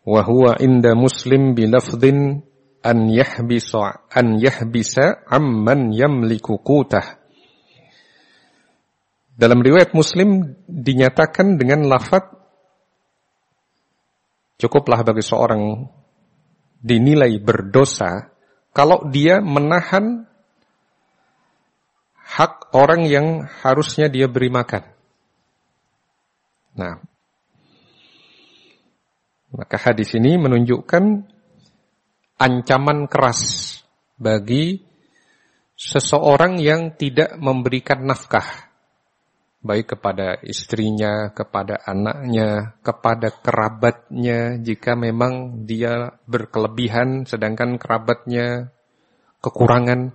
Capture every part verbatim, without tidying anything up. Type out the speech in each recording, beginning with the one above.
wa huwa inda Muslim bilafdhin an yahbisa an yahbisa amman yamliku qutah. Dalam riwayat Muslim dinyatakan dengan lafaz, cukuplah bagi seorang dinilai berdosa kalau dia menahan hak orang yang harusnya dia beri makan. Nah, maka hadis ini menunjukkan ancaman keras bagi seseorang yang tidak memberikan nafkah, baik kepada istrinya, kepada anaknya, kepada kerabatnya, jika memang dia berkelebihan sedangkan kerabatnya kekurangan,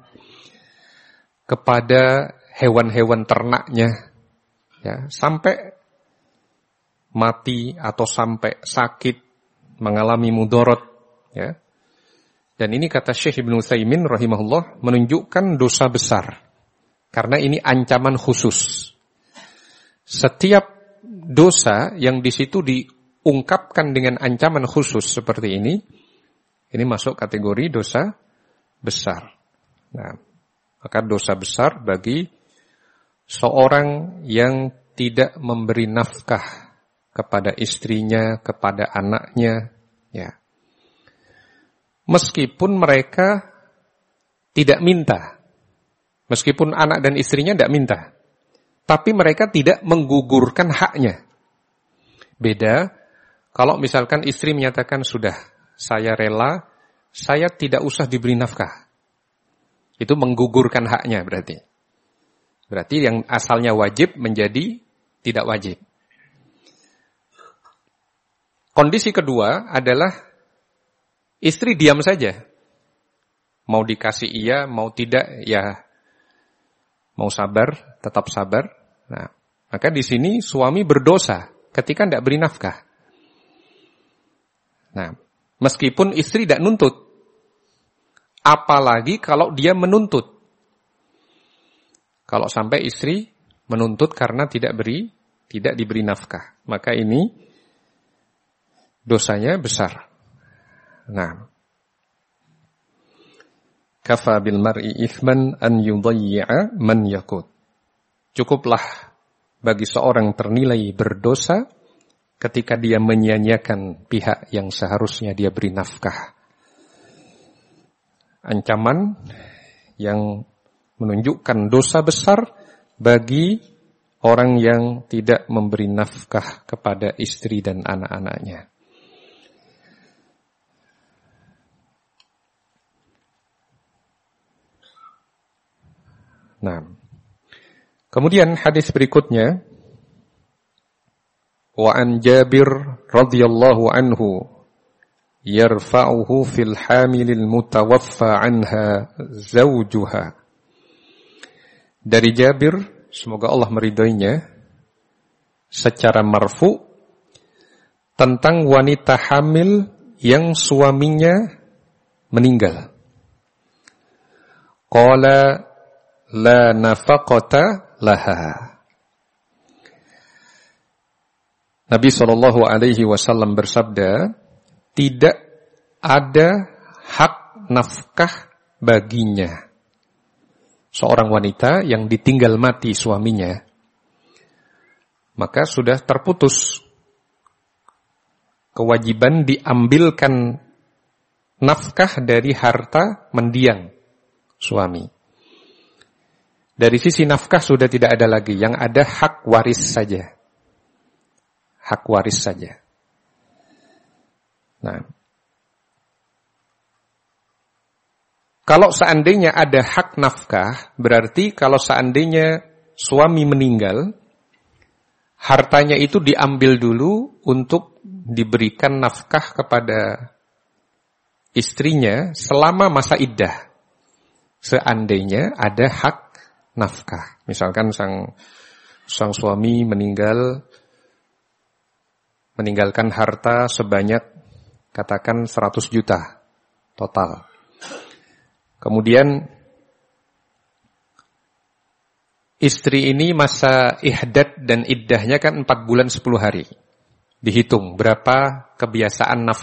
kepada hewan-hewan ternaknya, ya, sampai mati atau sampai sakit, mengalami mudorot, ya. Dan ini kata Syekh Ibnu Utsaimin rahimahullah menunjukkan dosa besar, karena ini ancaman khusus. Setiap dosa yang di situ diungkapkan dengan ancaman khusus seperti ini, ini masuk kategori dosa besar. Nah, maka dosa besar bagi seorang yang tidak memberi nafkah kepada istrinya, kepada anaknya, ya. Meskipun mereka tidak minta, meskipun anak dan istrinya tidak minta, tapi mereka tidak menggugurkan haknya. Beda kalau misalkan istri menyatakan, sudah, saya rela, saya tidak usah diberi nafkah. Itu menggugurkan haknya berarti. Berarti yang asalnya wajib menjadi tidak wajib. Kondisi kedua adalah istri diam saja. Mau dikasih iya, mau tidak, ya mau sabar, tetap sabar. Nah, maka di sini suami berdosa ketika tidak beri nafkah. Nah, meskipun istri tidak nuntut, apalagi kalau dia menuntut. Kalau sampai istri menuntut karena tidak beri, tidak diberi nafkah, maka ini dosanya besar. Nah, kafa bil mar'i ithman an yudayyi'a man yaqut. Cukuplah bagi seorang ternilai berdosa ketika dia menyia-nyiakan pihak yang seharusnya dia beri nafkah. Ancaman yang menunjukkan dosa besar bagi orang yang tidak memberi nafkah kepada istri dan anak-anaknya. Nah, kemudian hadis berikutnya, wa an Jabir radhiyallahu anhu yarfa'uhu fil hamilil mutawaffa anha zawjuha. Dari Jabir, semoga Allah meridhoinya, secara marfu tentang wanita hamil yang suaminya meninggal. Qala la nafaqata laha. Nabi shallallahu alaihi wasallam bersabda, tidak ada hak nafkah baginya. Seorang wanita yang ditinggal mati suaminya, maka sudah terputus kewajiban diambilkan nafkah dari harta mendiang suami. Dari sisi nafkah sudah tidak ada lagi, yang ada hak waris saja. Hak waris saja. Nah, kalau seandainya ada hak nafkah, berarti kalau seandainya suami meninggal, hartanya itu diambil dulu untuk diberikan nafkah kepada istrinya selama masa iddah. Seandainya ada hak nafkah. Misalkan sang sang suami meninggal, meninggalkan harta sebanyak katakan seratus juta total. Kemudian istri ini masa ihdad dan iddahnya kan empat bulan sepuluh hari. Dihitung berapa kebiasaan nafkah